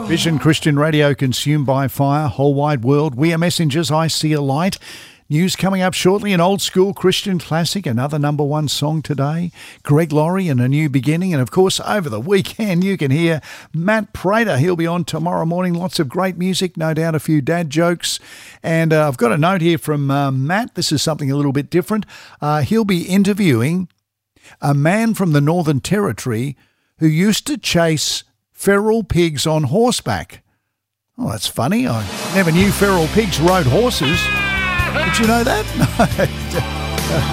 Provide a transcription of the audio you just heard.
Vision Christian Radio, consumed by fire, whole wide world. We are messengers, I see a light. News coming up shortly, an old school Christian classic, another number one song today, Greg Laurie and A New Beginning. And of course, over the weekend, you can hear Matt Prater. He'll be on tomorrow morning. Lots of great music, no doubt a few dad jokes. And I've got a note here from Matt. This is something a little bit different. He'll be interviewing a man from the Northern Territory who used to chase feral pigs on horseback. Oh, that's funny. I never knew feral pigs rode horses. Did you know that? No.